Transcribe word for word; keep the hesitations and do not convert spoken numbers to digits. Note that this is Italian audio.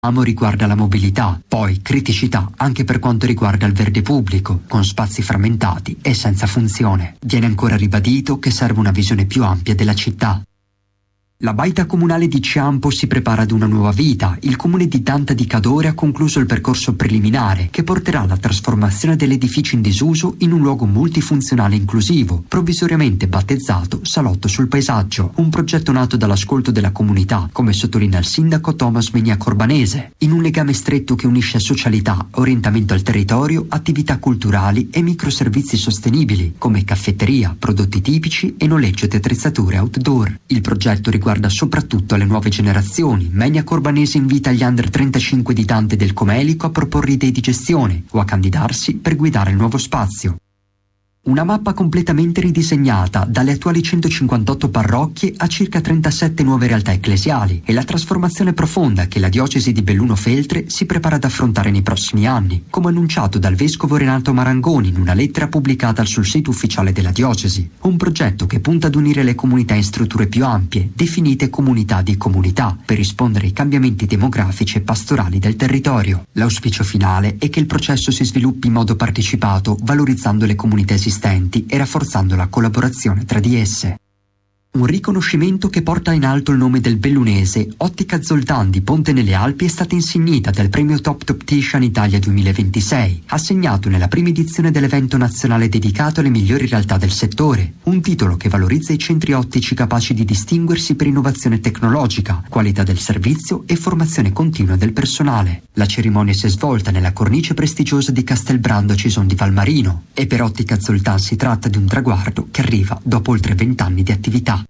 riguarda la mobilità, poi criticità anche per quanto riguarda il verde pubblico, con spazi frammentati e senza funzione. Viene ancora ribadito che serve una visione più ampia della città. La baita comunale di Ciampo si prepara ad una nuova vita. Il comune di Danta di Cadore ha concluso il percorso preliminare che porterà alla trasformazione dell'edificio in disuso in un luogo multifunzionale inclusivo, provvisoriamente battezzato Salotto sul Paesaggio, un progetto nato dall'ascolto della comunità, come sottolinea il sindaco Thomas Megna Corbanese, in un legame stretto che unisce socialità, orientamento al territorio, attività culturali e microservizi sostenibili, come caffetteria, prodotti tipici e noleggio di attrezzature outdoor. Il progetto riguarda Guarda soprattutto alle nuove generazioni. Megna Corbanese invita gli under trentacinque di Dante del Comelico a proporre idee di gestione o a candidarsi per guidare il nuovo spazio. Una mappa completamente ridisegnata, dalle attuali centocinquantotto parrocchie a circa trentasette nuove realtà ecclesiali, e la trasformazione profonda che la diocesi di Belluno Feltre si prepara ad affrontare nei prossimi anni, come annunciato dal vescovo Renato Marangoni in una lettera pubblicata sul sito ufficiale della diocesi. Un progetto che punta ad unire le comunità in strutture più ampie, definite comunità di comunità, per rispondere ai cambiamenti demografici e pastorali del territorio. L'auspicio finale è che il processo si sviluppi in modo partecipato, valorizzando le comunità esistenti e rafforzando la collaborazione tra di esse. Un riconoscimento che porta in alto il nome del bellunese. Ottica Zoltan di Ponte nelle Alpi è stata insignita del premio Top Optician Italia duemilaventisei, assegnato nella prima edizione dell'evento nazionale dedicato alle migliori realtà del settore, un titolo che valorizza i centri ottici capaci di distinguersi per innovazione tecnologica, qualità del servizio e formazione continua del personale. La cerimonia si è svolta nella cornice prestigiosa di Castelbrando a Cison di Valmarino, e per Ottica Zoltan si tratta di un traguardo che arriva dopo oltre vent'anni di attività.